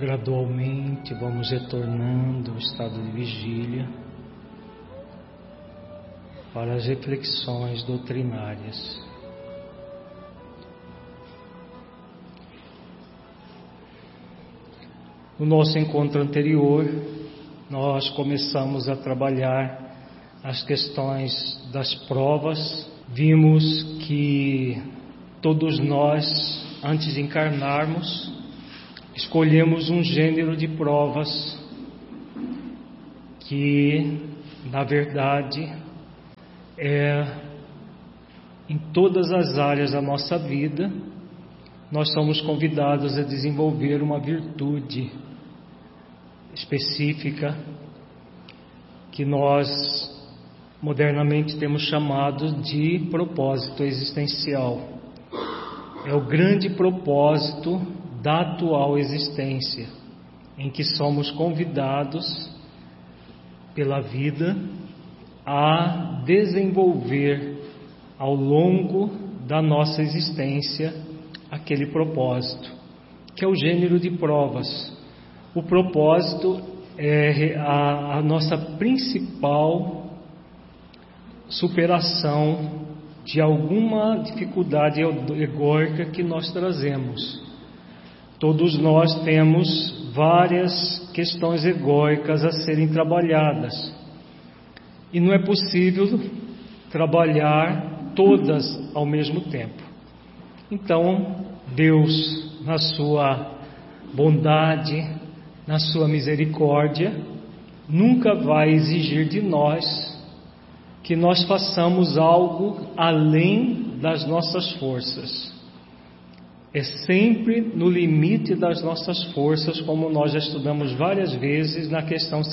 Gradualmente vamos retornando ao estado de vigília para as reflexões doutrinárias. No nosso encontro anterior, nós começamos a trabalhar as questões das provas. Vimos que todos nós, antes de encarnarmos, escolhemos um gênero de provas que, na verdade, em todas as áreas da nossa vida, nós somos convidados a desenvolver uma virtude específica que nós modernamente temos chamado de propósito existencial. É o grande propósito da atual existência, em que somos convidados pela vida a desenvolver ao longo da nossa existência aquele propósito, que é o gênero de provas. O propósito é a nossa principal superação de alguma dificuldade egóica que nós trazemos. Todos nós temos várias questões egóicas a serem trabalhadas e não é possível trabalhar todas ao mesmo tempo. Então, Deus, na sua bondade, na sua misericórdia, nunca vai exigir de nós que nós façamos algo além das nossas forças. É sempre no limite das nossas forças, como nós já estudamos várias vezes na questão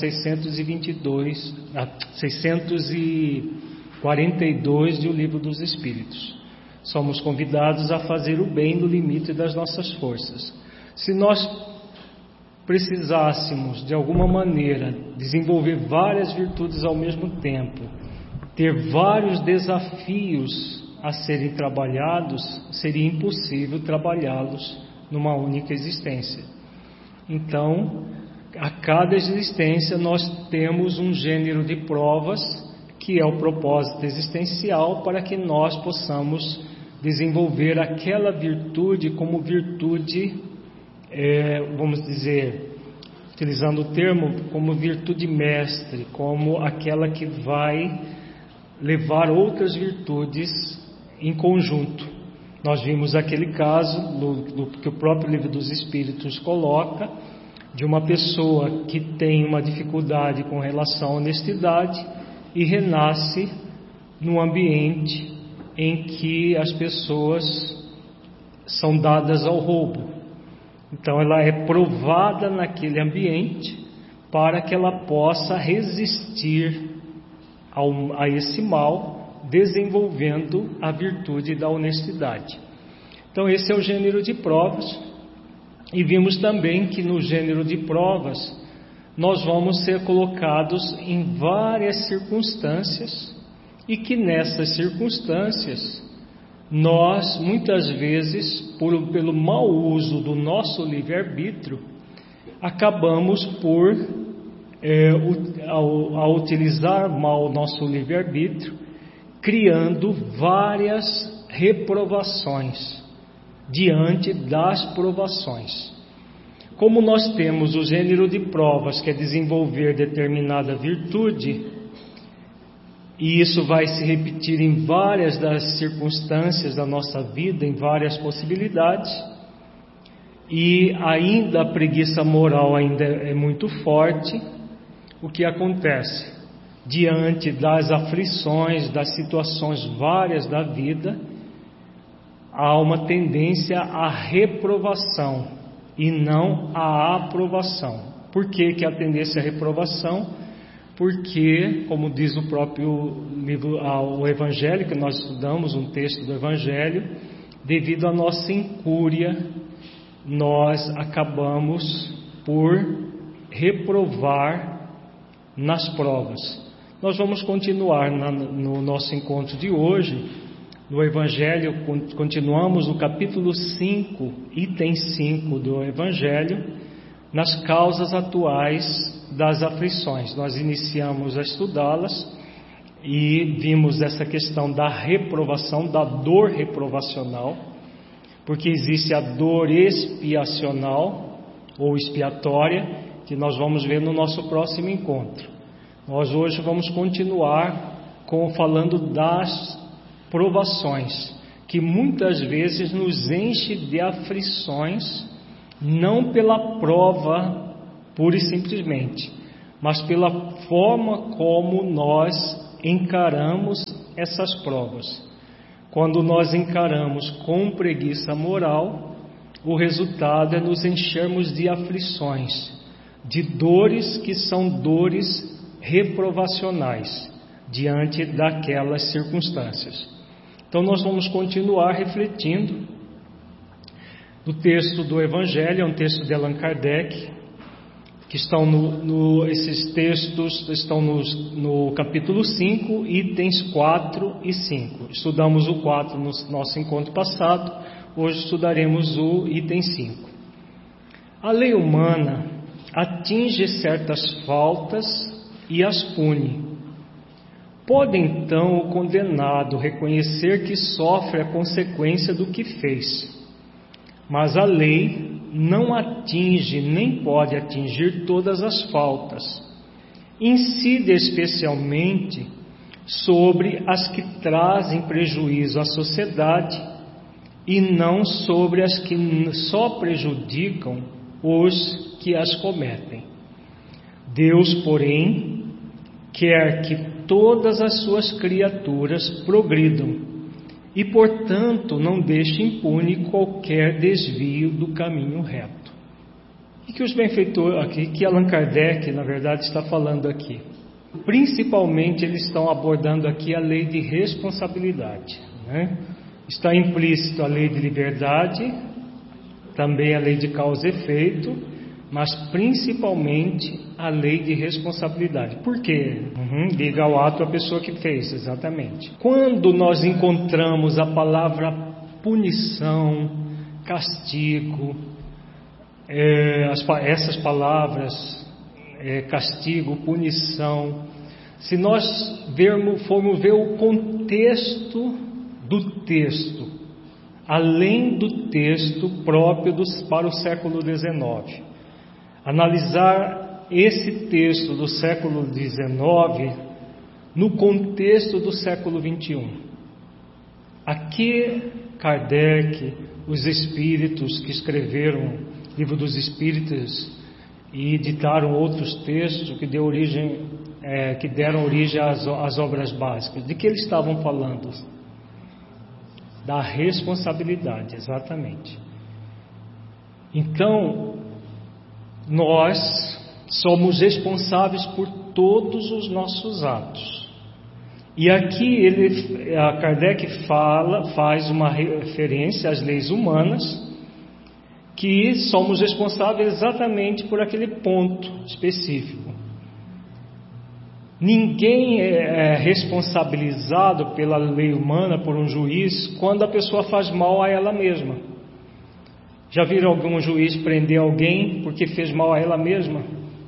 642 do Livro dos Espíritos. Somos convidados a fazer o bem no limite das nossas forças. Se nós precisássemos, de alguma maneira, desenvolver várias virtudes ao mesmo tempo, ter vários desafios a serem trabalhados, seria impossível trabalhá-los numa única existência. Então, a cada existência nós temos um gênero de provas que é o propósito existencial para que nós possamos desenvolver aquela virtude como virtude, vamos dizer, utilizando o termo, como virtude mestre, como aquela que vai levar outras virtudes em conjunto. Nós vimos aquele caso que o próprio Livro dos Espíritos coloca, de uma pessoa que tem uma dificuldade com relação à honestidade e renasce num ambiente em que as pessoas são dadas ao roubo. Então ela é provada naquele ambiente para que ela possa resistir a esse mal, desenvolvendo a virtude da honestidade. Então esse é o gênero de provas, e vimos também que no gênero de provas nós vamos ser colocados em várias circunstâncias, e que nessas circunstâncias nós muitas vezes, pelo mau uso do nosso livre-arbítrio, acabamos por ao utilizar mal o nosso livre-arbítrio, criando várias reprovações diante das provações. Como nós temos o gênero de provas, que é desenvolver determinada virtude, e isso vai se repetir em várias das circunstâncias da nossa vida, em várias possibilidades, e ainda a preguiça moral ainda é muito forte, o que acontece? Diante das aflições, das situações várias da vida, há uma tendência à reprovação e não à aprovação. Por que há tendência à reprovação? Porque, como diz o próprio livro, o Evangelho, que nós estudamos, um texto do Evangelho, devido à nossa incúria, nós acabamos por reprovar nas provas. Nós vamos continuar no nosso encontro de hoje, no Evangelho, continuamos no capítulo 5, item 5 do Evangelho, nas causas atuais das aflições. Nós iniciamos a estudá-las e vimos essa questão da reprovação, da dor reprovacional, porque existe a dor expiacional ou expiatória, que nós vamos ver no nosso próximo encontro. Nós hoje vamos continuar falando das provações, que muitas vezes nos enche de aflições, não pela prova pura e simplesmente, mas pela forma como nós encaramos essas provas. Quando nós encaramos com preguiça moral, o resultado é nos enchermos de aflições, de dores que são dores reprovacionais diante daquelas circunstâncias. Então nós vamos continuar refletindo no texto do Evangelho, é um texto de Allan Kardec, que estão esses textos estão no capítulo 5, itens 4 e 5. Estudamos o 4 no nosso encontro passado, hoje estudaremos o item 5. A lei humana atinge certas faltas e as pune. Pode então o condenado reconhecer que sofre a consequência do que fez, mas a lei não atinge nem pode atingir todas as faltas. Incide especialmente sobre as que trazem prejuízo à sociedade e não sobre as que só prejudicam os que as cometem. Deus, porém, quer que todas as suas criaturas progridam e, portanto, não deixe impune qualquer desvio do caminho reto. E que os benfeitores aqui, que Allan Kardec, na verdade, está falando aqui? Principalmente, eles estão abordando aqui a lei de responsabilidade, né? Está implícito a lei de liberdade, também a lei de causa e efeito, mas principalmente a lei de responsabilidade. Por quê? Liga ao ato a pessoa que fez, exatamente. Quando nós encontramos a palavra punição, castigo, essas palavras, castigo, punição, se nós formos ver o contexto do texto, além do texto próprio para o século XIX, analisar esse texto do século XIX no contexto do século XXI. Aqui Kardec, os espíritos que escreveram o Livro dos Espíritos e editaram outros textos que deram origem às obras básicas. De que eles estavam falando? Da responsabilidade, exatamente. Então, nós somos responsáveis por todos os nossos atos. E aqui Kardec faz uma referência às leis humanas, que somos responsáveis exatamente por aquele ponto específico. Ninguém é responsabilizado pela lei humana, por um juiz, quando a pessoa faz mal a ela mesma. Já viram algum juiz prender alguém porque fez mal a ela mesma?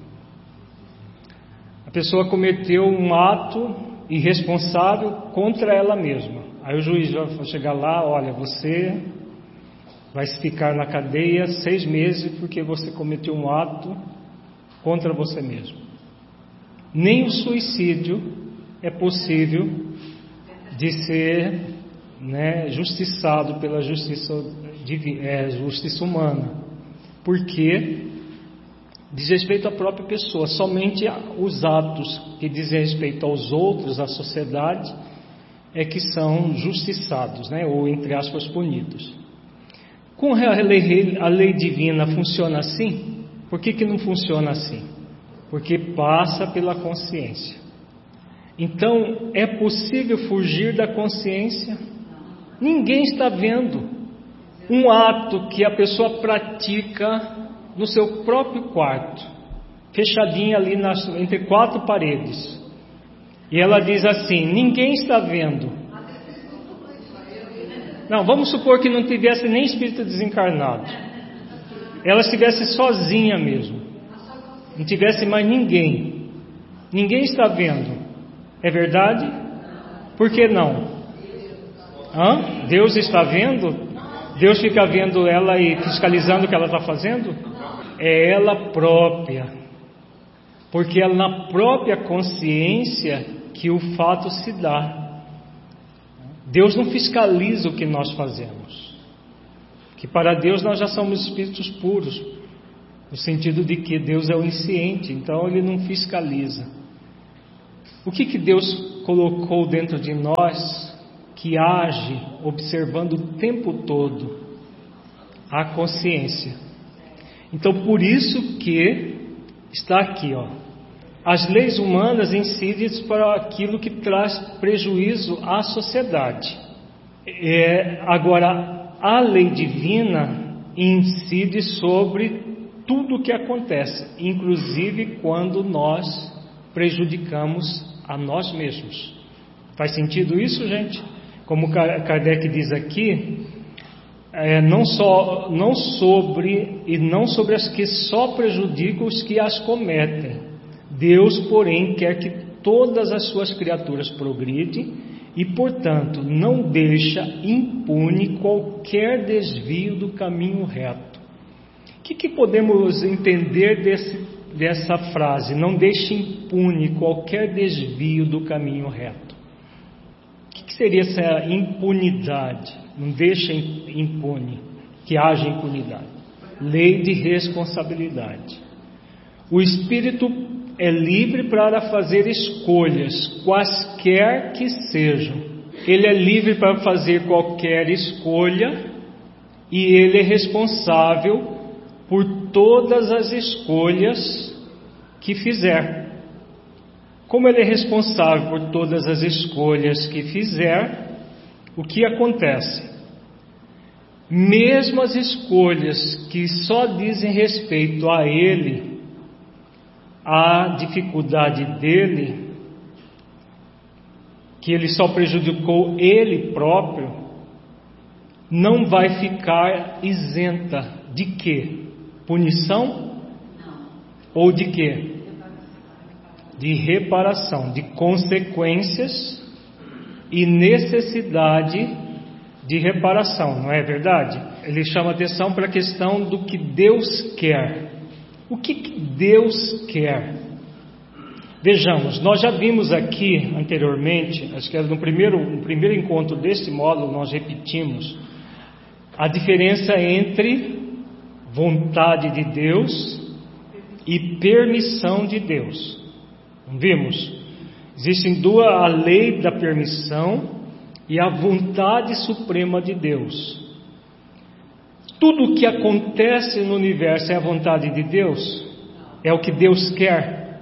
A pessoa cometeu um ato irresponsável contra ela mesma. Aí o juiz vai chegar lá: olha, você vai ficar na cadeia 6 meses porque você cometeu um ato contra você mesmo. Nem o suicídio é possível de ser justiçado pela justiça humana, porque diz respeito à própria pessoa. Somente os atos que dizem respeito aos outros, à sociedade, é que são justiçados, ou entre aspas punidos. Com a lei divina funciona assim? Por que não funciona assim? Porque passa pela consciência. Então, é possível fugir da consciência? Ninguém está vendo um ato que a pessoa pratica no seu próprio quarto, fechadinha ali entre 4 paredes. E ela diz assim: ninguém está vendo. Não, vamos supor que não tivesse nem espírito desencarnado. ela estivesse sozinha mesmo, não tivesse mais ninguém, ninguém está vendo, é verdade? Por que não? Deus está vendo? Deus fica vendo ela e fiscalizando o que ela está fazendo? É ela própria, porque é na própria consciência que o fato se dá. Deus não fiscaliza o que nós fazemos, que para Deus nós já somos espíritos puros, no sentido de que Deus é onisciente, então Ele não fiscaliza. O que Deus colocou dentro de nós que age observando o tempo todo? A consciência. Então por isso que está aqui, as leis humanas incidem para aquilo que traz prejuízo à sociedade. Agora, a lei divina incide sobre tudo o que acontece, inclusive quando nós prejudicamos a nós mesmos. Faz sentido isso, gente? Como Kardec diz aqui, não sobre as que só prejudicam os que as cometem. Deus, porém, quer que todas as suas criaturas progridem e, portanto, não deixa impune qualquer desvio do caminho reto. O que podemos entender dessa frase? Não deixa impune qualquer desvio do caminho reto. O que seria essa impunidade? Não deixa impune, que haja impunidade. Lei de responsabilidade. O espírito é livre para fazer escolhas, quaisquer que sejam. Ele é livre para fazer qualquer escolha e ele é responsável por todas as escolhas que fizer. Como ele é responsável por todas as escolhas que fizer, o que acontece? Mesmo as escolhas que só dizem respeito a ele, a dificuldade dele, que ele só prejudicou ele próprio, não vai ficar isenta de quê? Punição? Ou de quê? De reparação, de consequências e necessidade de reparação, não é verdade? Ele chama atenção para a questão do que Deus quer. O que Deus quer? Vejamos, nós já vimos aqui anteriormente, acho que era no primeiro encontro deste módulo, nós repetimos a diferença entre vontade de Deus e permissão de Deus. Não vimos? Existem a lei da permissão e a vontade suprema de Deus. Tudo o que acontece no universo é a vontade de Deus? É o que Deus quer?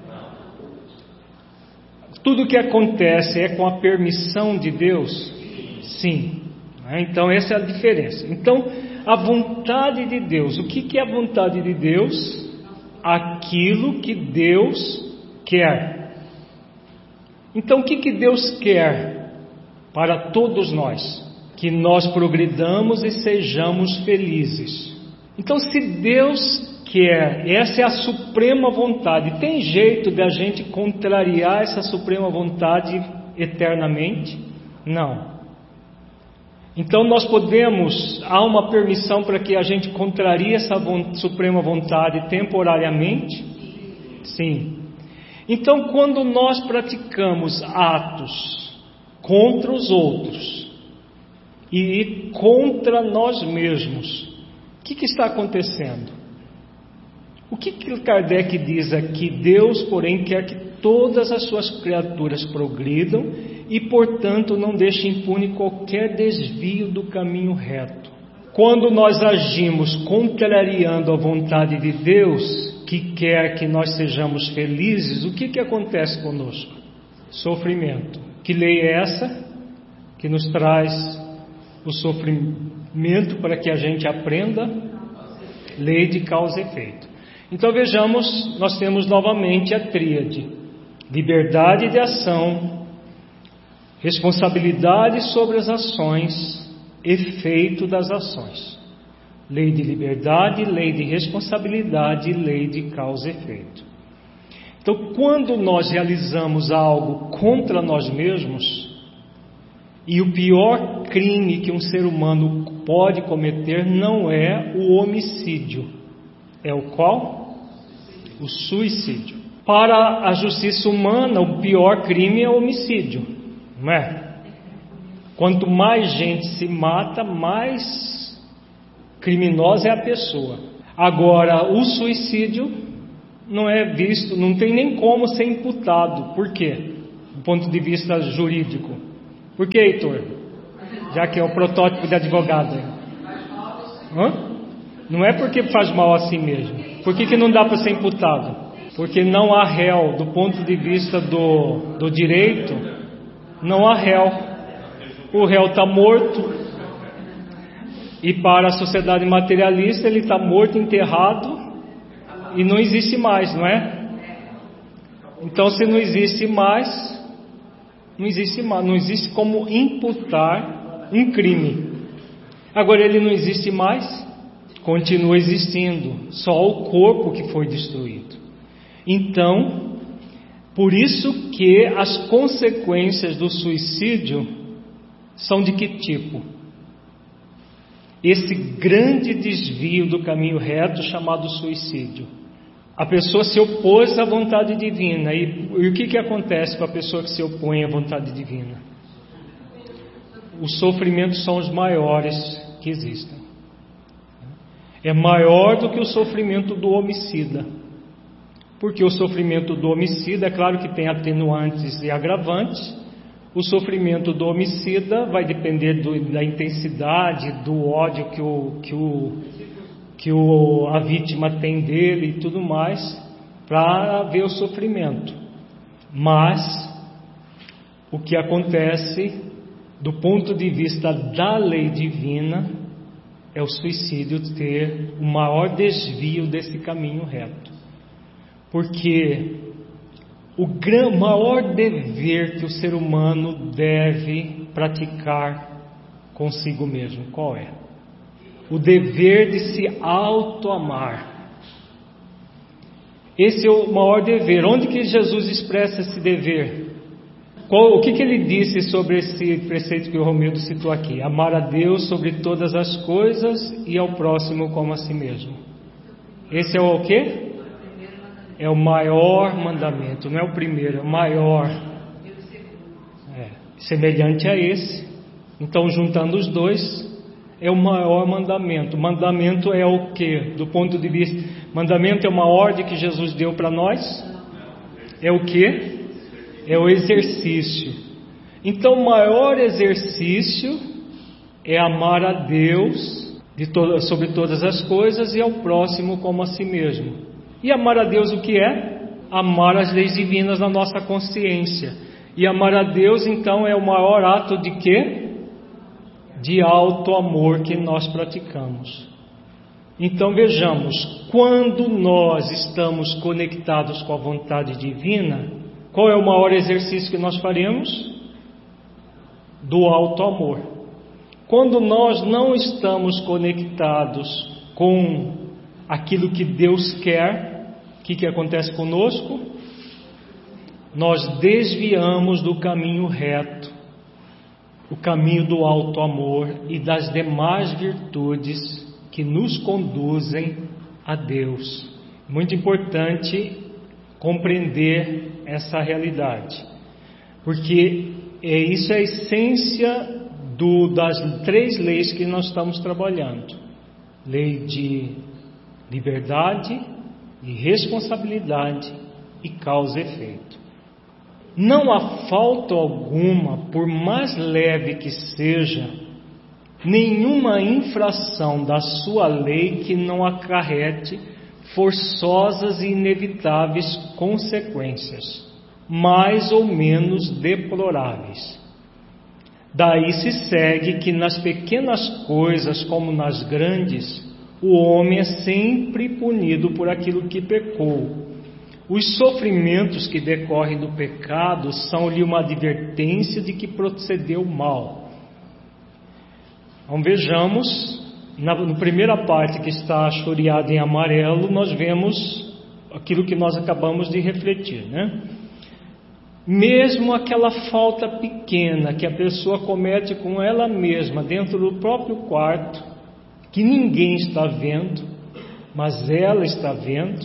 Tudo o que acontece é com a permissão de Deus? Sim. Então essa é a diferença. Então, a vontade de Deus. O que é a vontade de Deus? Aquilo que Deus quer. Então, o que Deus quer para todos nós? Que nós progridamos e sejamos felizes. Então, se Deus quer, essa é a suprema vontade, tem jeito de a gente contrariar essa suprema vontade eternamente? Não. Então nós podemos, há uma permissão para que a gente contrarie essa suprema vontade temporariamente? Sim. Então quando nós praticamos atos contra os outros e contra nós mesmos, o que está acontecendo? O que Kardec diz aqui? Deus, porém, quer que todas as suas criaturas progridam e, portanto, não deixe impune qualquer desvio do caminho reto. Quando nós agimos contrariando a vontade de Deus, que quer que nós sejamos felizes, o que acontece conosco? Sofrimento. Que lei é essa que nos traz o sofrimento para que a gente aprenda? Lei de causa e efeito. Então vejamos, nós temos novamente a tríade: liberdade de ação, responsabilidade sobre as ações, efeito das ações. Lei de liberdade, lei de responsabilidade, lei de causa e efeito. Então, quando nós realizamos algo contra nós mesmos, e o pior crime que um ser humano pode cometer não é o homicídio, é o qual? O suicídio. Para a justiça humana, o pior crime é o homicídio, não é? Quanto mais gente se mata, mais criminosa é a pessoa. Agora, o suicídio não é visto, não tem nem como ser imputado. Por quê? Do ponto de vista jurídico. Por que, Heitor? Já que é o protótipo de advogado. Não é porque faz mal a si mesmo. Por que não dá para ser imputado? Porque não há réu. Do ponto de vista do direito, não há réu. O réu está morto. E para a sociedade materialista, ele está morto, enterrado e não existe mais, não é? Então, se não existe mais, não existe como imputar um crime. Agora, ele não existe mais, continua existindo, só o corpo que foi destruído. Então, por isso que as consequências do suicídio são de que tipo? Esse grande desvio do caminho reto chamado suicídio. A pessoa se opôs à vontade divina. E o que acontece com a pessoa que se opõe à vontade divina? Os sofrimentos são os maiores que existem. É maior do que o sofrimento do homicida. Porque o sofrimento do homicida, é claro que tem atenuantes e agravantes. O sofrimento do homicida vai depender da intensidade, do ódio que a vítima tem dele e tudo mais, para haver o sofrimento. Mas o que acontece do ponto de vista da lei divina é o suicídio ter o maior desvio desse caminho reto. Porque o maior dever que o ser humano deve praticar consigo mesmo, qual é? O dever de se auto-amar. Esse é o maior dever. Onde que Jesus expressa esse dever? O que ele disse sobre esse preceito que o Romildo citou aqui? Amar a Deus sobre todas as coisas e ao próximo como a si mesmo. Esse é o quê? É o maior mandamento, não é o primeiro, é o maior. Semelhante a esse. Então, juntando os dois, é o maior mandamento. Mandamento é o quê? Do ponto de vista... Mandamento é uma ordem que Jesus deu para nós? É o quê? É o exercício. Então, o maior exercício é amar a Deus sobre todas as coisas e ao próximo como a si mesmo. E amar a Deus o que é? Amar as leis divinas na nossa consciência. E amar a Deus, então, é o maior ato de quê? De auto-amor que nós praticamos. Então, vejamos, quando nós estamos conectados com a vontade divina, qual é o maior exercício que nós faremos? Do auto-amor. Quando nós não estamos conectados com aquilo que Deus quer, o que acontece conosco? Nós desviamos do caminho reto, o caminho do auto-amor e das demais virtudes que nos conduzem a Deus. Muito importante compreender essa realidade, porque isso é a essência das 3 leis que nós estamos trabalhando: lei de liberdade, de responsabilidade e causa e efeito. Não há falta alguma, por mais leve que seja, nenhuma infração da sua lei que não acarrete forçosas e inevitáveis consequências, mais ou menos deploráveis. Daí se segue que nas pequenas coisas como nas grandes, o homem é sempre punido por aquilo que pecou. Os sofrimentos que decorrem do pecado são-lhe uma advertência de que procedeu mal. Então vejamos, na primeira parte que está choreada em amarelo, nós vemos aquilo que nós acabamos de refletir, né? Mesmo aquela falta pequena que a pessoa comete com ela mesma dentro do próprio quarto, que ninguém está vendo, mas ela está vendo,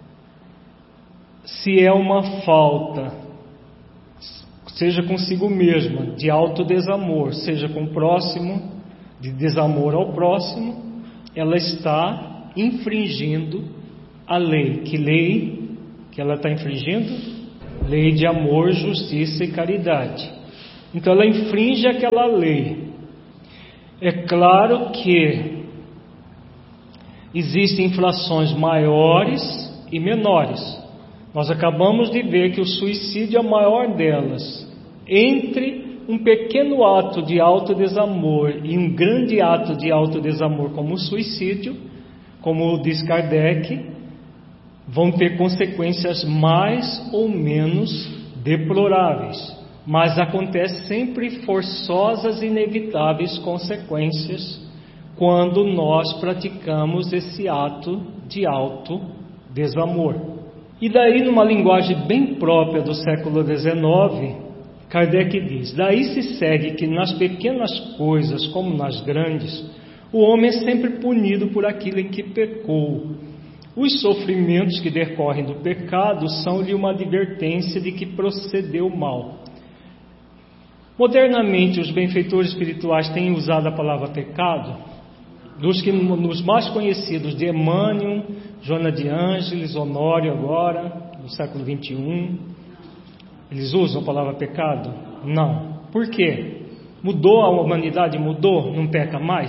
se é uma falta, seja consigo mesma, de autodesamor, seja com o próximo, de desamor ao próximo, ela está infringindo a lei. Que lei que ela está infringindo? Lei de amor, justiça e caridade. Então ela infringe aquela lei. É claro que existem infrações maiores e menores. Nós acabamos de ver que o suicídio é a maior delas. Entre um pequeno ato de autodesamor e um grande ato de autodesamor como o suicídio, como diz Kardec, vão ter consequências mais ou menos deploráveis, mas acontece sempre forçosas e inevitáveis consequências quando nós praticamos esse ato de autodesamor. E daí, numa linguagem bem própria do século XIX, Kardec diz: daí se segue que nas pequenas coisas como nas grandes, o homem é sempre punido por aquilo em que pecou. Os sofrimentos que decorrem do pecado são-lhe uma advertência de que procedeu mal. Modernamente, os benfeitores espirituais têm usado a palavra pecado, nos mais conhecidos de Emmanuel, Joana de Ângeles, Honório agora, no século XXI. Eles usam a palavra pecado? Não. Por quê? Mudou a humanidade? Mudou? Não peca mais?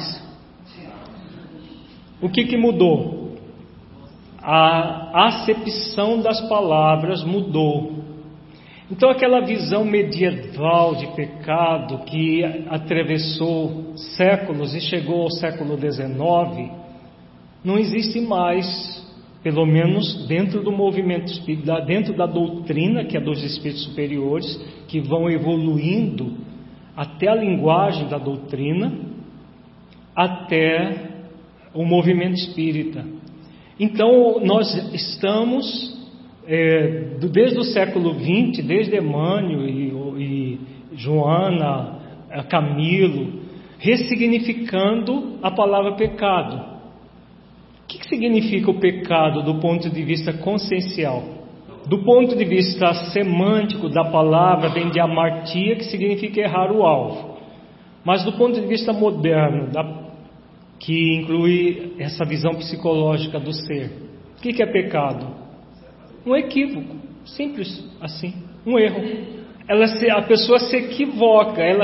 O que mudou? A acepção das palavras mudou. Então aquela visão medieval de pecado que atravessou séculos e chegou ao século XIX, não existe mais, pelo menos dentro do movimento espírita, dentro da doutrina, que é dos espíritos superiores, que vão evoluindo até a linguagem da doutrina, até o movimento espírita. Então nós estamos, desde o século XX, desde Emmanuel e Joana, Camilo, ressignificando a palavra pecado. O que significa o pecado do ponto de vista consciencial? Do ponto de vista semântico da palavra, vem de amartia, que significa errar o alvo. Mas do ponto de vista moderno, que inclui essa visão psicológica do ser, o que é pecado? Um equívoco, simples assim, um erro. A pessoa se equivoca, ela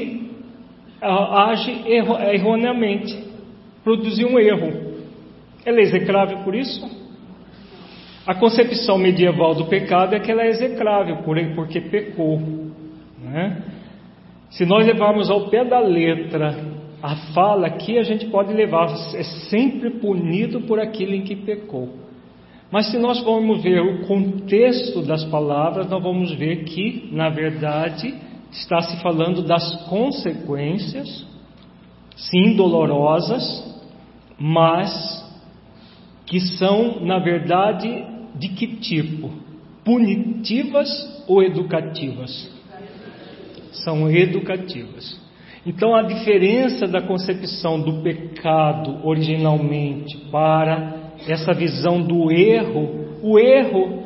age erroneamente, produziu um erro. Ela é execrável por isso? A concepção medieval do pecado é que ela é execrável porque pecou, né? Se nós levarmos ao pé da letra a fala aqui, a gente pode levar, é sempre punido por aquilo em que pecou. Mas se nós formos ver o contexto das palavras, nós vamos ver que, na verdade, está se falando das consequências, sim, dolorosas, mas que são, na verdade, de que tipo? Punitivas ou educativas? São educativas. Então a diferença da concepção do pecado originalmente para essa visão do erro, o erro,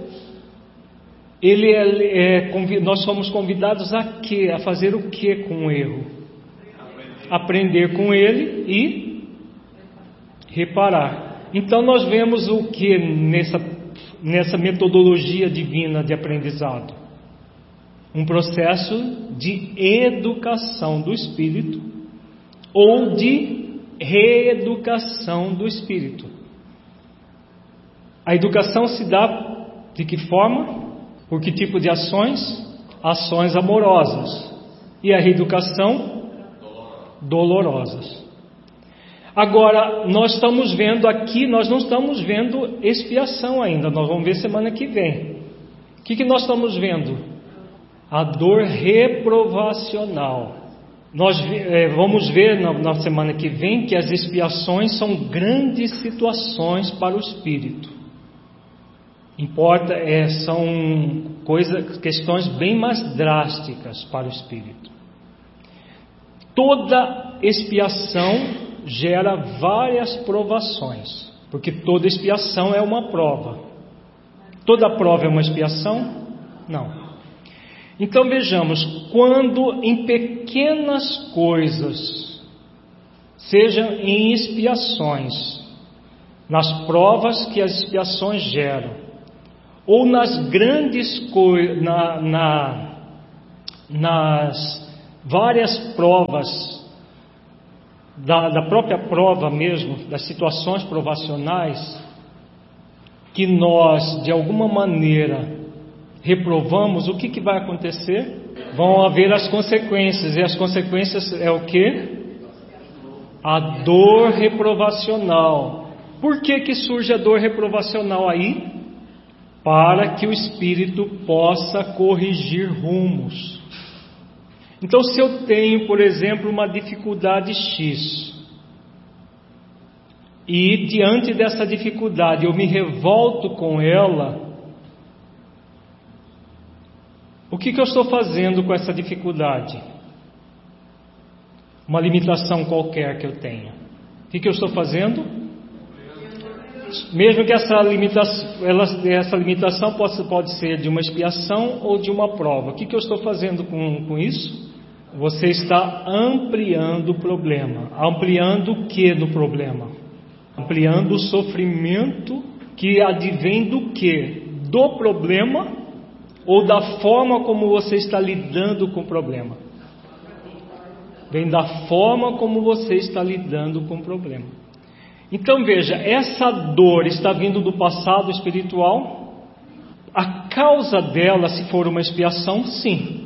nós somos convidados a quê? A fazer o quê com o erro? Aprender com ele e reparar. Então nós vemos o que nessa metodologia divina de aprendizado? Um processo de educação do espírito ou de reeducação do espírito. A educação se dá de que forma? Por que tipo de ações? Ações amorosas. E a reeducação? Dolorosas. Agora, nós estamos vendo aqui, nós não estamos vendo expiação ainda, nós vamos ver semana que vem. O que nós estamos vendo? A dor reprovacional. Nós vamos ver na semana que vem que as expiações são grandes situações para o espírito. São questões bem mais drásticas para o espírito. Toda expiação gera várias provações, porque toda expiação é uma prova. Toda prova é uma expiação? Não. Então vejamos, quando em pequenas coisas, sejam em expiações, nas provas que as expiações geram, ou nas grandes coisas, nas várias provas, da própria prova mesmo, das situações provacionais, que nós de alguma maneira reprovamos, o que vai acontecer? Vão haver as consequências, e as consequências é o que? A dor reprovacional. Por que surge a dor reprovacional aí? Para que o espírito possa corrigir rumos. Então, se eu tenho, por exemplo, uma dificuldade X, e diante dessa dificuldade eu me revolto com ela, o que eu estou fazendo com essa dificuldade? Uma limitação qualquer que eu tenha. O que eu estou fazendo? Mesmo que essa limitação pode ser de uma expiação ou de uma prova. O que eu estou fazendo com isso? Você está ampliando o problema. Ampliando o que no problema? Ampliando o sofrimento que advém do que? Do problema ou da forma como você está lidando com o problema? Vem da forma como você está lidando com o problema. Então veja, essa dor está vindo do passado espiritual? A causa dela, se for uma expiação, sim.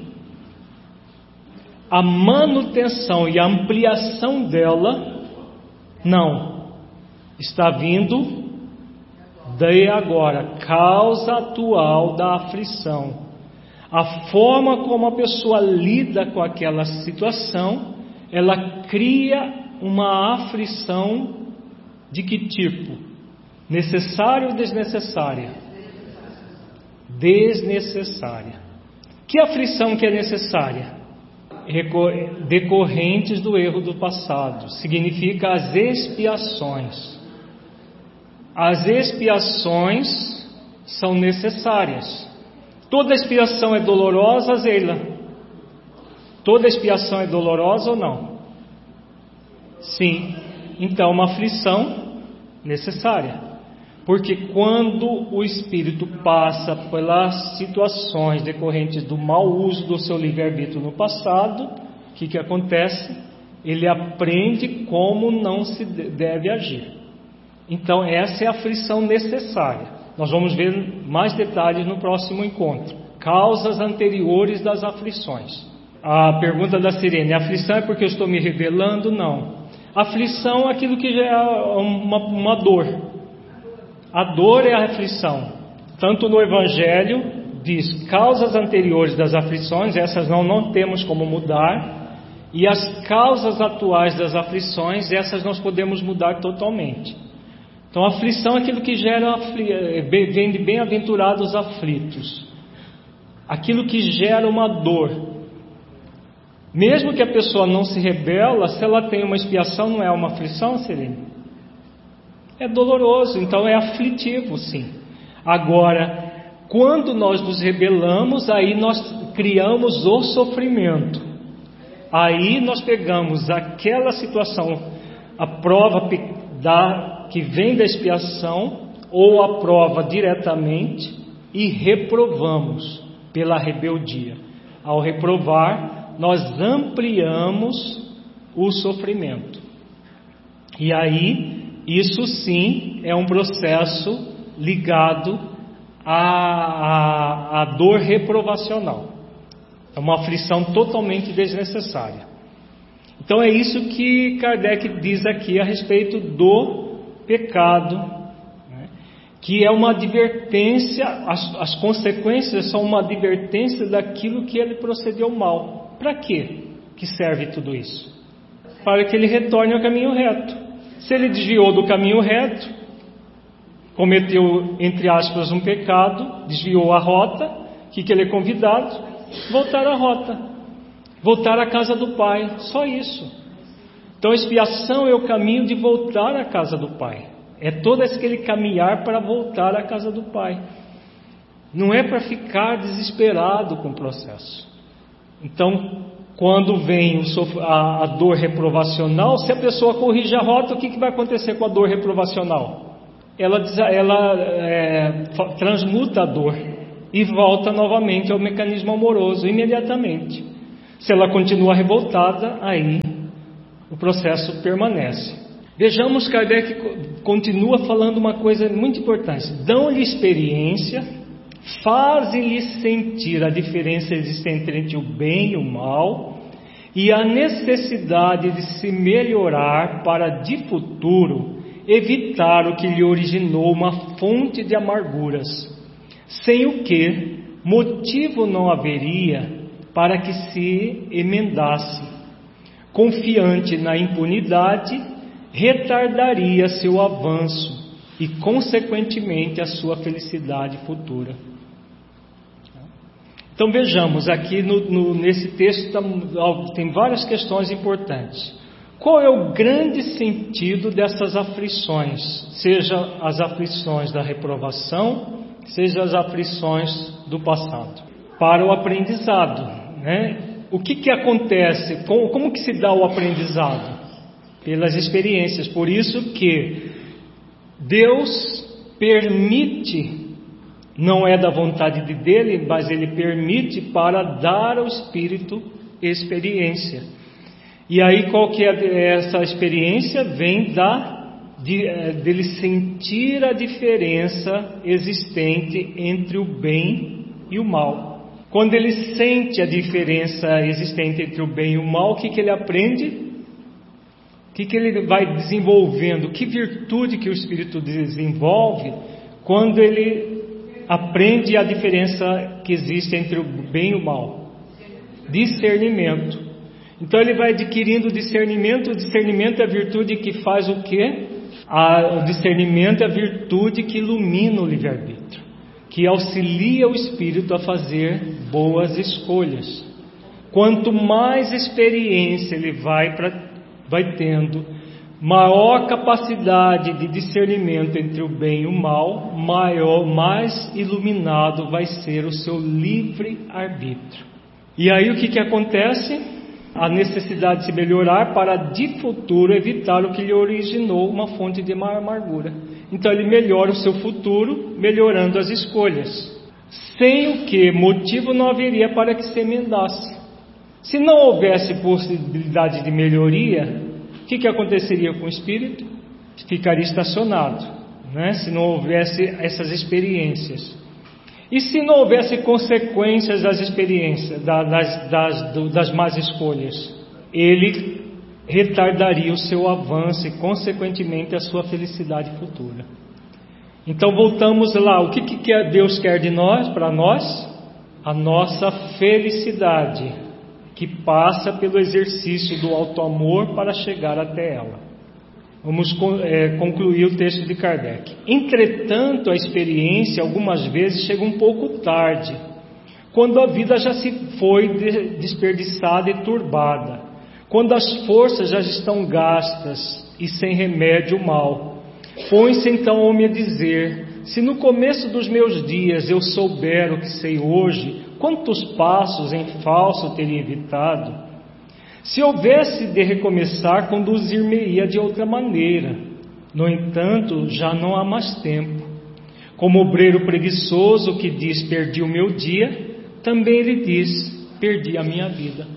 A manutenção e a ampliação dela, não. Está vindo de agora, causa atual da aflição. A forma como a pessoa lida com aquela situação, ela cria uma aflição de que tipo? Necessária ou desnecessária? Desnecessária. Que aflição que é necessária? Decorrentes do erro do passado. Significa as expiações. As expiações são necessárias. Toda expiação é dolorosa, Zeila? Toda expiação é dolorosa ou não? Sim. Então, uma aflição necessária. Porque quando o espírito passa pelas situações decorrentes do mau uso do seu livre-arbítrio no passado, o que acontece? Ele aprende como não se deve agir. Então, essa é a aflição necessária. Nós vamos ver mais detalhes no próximo encontro. Causas anteriores das aflições. A pergunta da Sirene: a aflição é porque eu estou me rebelando? Não. Aflição é aquilo que já é uma dor. A dor é a aflição. Tanto no Evangelho diz causas anteriores das aflições, essas não temos como mudar, e as causas atuais das aflições, essas nós podemos mudar totalmente. Então, a aflição é aquilo que gera, vem de bem-aventurados aflitos, aquilo que gera uma dor. Mesmo que a pessoa não se rebela, se ela tem uma expiação, não é uma aflição, Serene? É doloroso, então é aflitivo, sim. Agora, quando nós nos rebelamos, aí nós criamos o sofrimento. Aí nós pegamos aquela situação, a prova que vem da expiação, ou a prova diretamente, e reprovamos pela rebeldia. Ao reprovar, nós ampliamos o sofrimento. E aí, isso sim é um processo ligado à dor reprovacional. É uma aflição totalmente desnecessária. Então é isso que Kardec diz aqui a respeito do pecado, né? Que é uma advertência, as consequências são uma advertência daquilo que ele procedeu mal. Para quê? que serve tudo isso? Para que ele retorne ao caminho reto. Se ele desviou do caminho reto, cometeu, entre aspas, um pecado, desviou a rota, o que ele é convidado? Voltar à rota, voltar à casa do Pai, só isso. Então a expiação é o caminho de voltar à casa do Pai. É todo aquele caminhar para voltar à casa do Pai. Não é para ficar desesperado com o processo. Então, quando vem a dor reprovacional, se a pessoa corrige a rota, o que vai acontecer com a dor reprovacional? Ela transmuta a dor e volta novamente ao mecanismo amoroso imediatamente. Se ela continua revoltada, aí o processo permanece. Vejamos, Kardec continua falando uma coisa muito importante. Dão-lhe experiência, fazem-lhe sentir a diferença existente entre o bem e o mal e a necessidade de se melhorar para de futuro evitar o que lhe originou uma fonte de amarguras, sem o que motivo não haveria para que se emendasse. Confiante na impunidade, retardaria seu avanço e, consequentemente, a sua felicidade futura. Então vejamos, aqui nesse texto tem várias questões importantes. Qual é o grande sentido dessas aflições? Seja as aflições da reprovação, seja as aflições do passado. Para o aprendizado, né? O que acontece? Como que se dá o aprendizado? Pelas experiências. Por isso que Deus permite, não é da vontade dele, mas Ele permite para dar ao Espírito experiência. E aí qual que é essa experiência? Vem dele sentir a diferença existente entre o bem e o mal. Quando ele sente a diferença existente entre o bem e o mal, o que ele aprende? O que ele vai desenvolvendo? Que virtude que o Espírito desenvolve quando ele aprende a diferença que existe entre o bem e o mal? Discernimento. Então ele vai adquirindo discernimento. O discernimento é a virtude que faz o quê? O discernimento é a virtude que ilumina o livre-arbítrio, que auxilia o espírito a fazer boas escolhas. Quanto mais experiência ele vai tendo, maior capacidade de discernimento entre o bem e o mal, mais iluminado vai ser o seu livre-arbítrio. E aí o que acontece? A necessidade de se melhorar para de futuro evitar o que lhe originou uma fonte de amargura. Então ele melhora o seu futuro, melhorando as escolhas, sem o que motivo não haveria para que se emendasse. Se não houvesse possibilidade de melhoria, o que aconteceria com o espírito? Ficaria estacionado, né? Se não houvesse essas experiências. E se não houvesse consequências das experiências, das más escolhas, ele retardaria o seu avanço e, consequentemente, a sua felicidade futura. Então voltamos lá. O que Deus quer de nós, para nós? A nossa felicidade, que passa pelo exercício do auto-amor para chegar até ela. Vamos concluir o texto de Kardec. Entretanto, a experiência algumas vezes chega um pouco tarde, quando a vida já se foi desperdiçada e turbada, quando as forças já estão gastas e sem remédio mal. Põe-se então o homem a dizer: se no começo dos meus dias eu souber o que sei hoje, quantos passos em falso teria evitado? Se houvesse de recomeçar, conduzir-me-ia de outra maneira. No entanto, já não há mais tempo. Como obreiro preguiçoso que diz: perdi o meu dia, também ele diz: perdi a minha vida.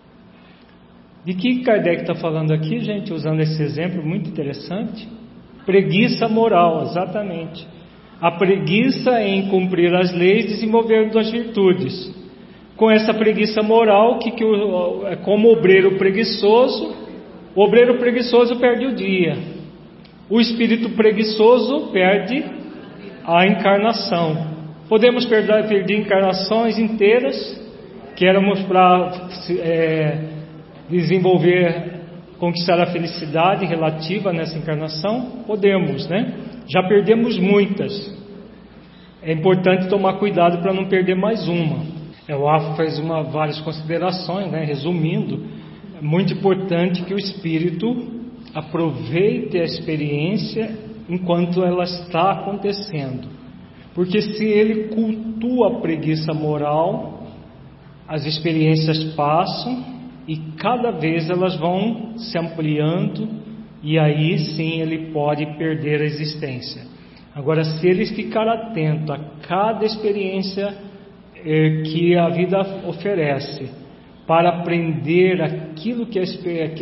De que Kardec está falando aqui, gente? Usando esse exemplo muito interessante. Preguiça moral, exatamente. A preguiça em cumprir as leis, desenvolvendo as virtudes. Com essa preguiça moral, como obreiro preguiçoso, o obreiro preguiçoso perde o dia. O espírito preguiçoso perde a encarnação. Podemos perder encarnações inteiras, que éramos para desenvolver, conquistar a felicidade relativa nessa encarnação? Podemos, né? Já perdemos muitas. É importante tomar cuidado para não perder mais uma. O Afro fez várias considerações, né? Resumindo, é muito importante que o espírito aproveite a experiência enquanto ela está acontecendo, porque se ele cultua a preguiça moral, as experiências passam e cada vez elas vão se ampliando, e aí sim ele pode perder a existência. Agora, se ele ficar atento a cada experiência que a vida oferece, para aprender aquilo que